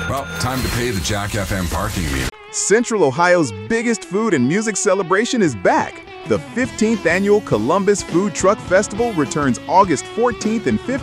Well, time to pay the Jack FM parking meter. Central Ohio's biggest food and music celebration is back. The 15th annual Columbus Food Truck Festival returns August 14th and 15th.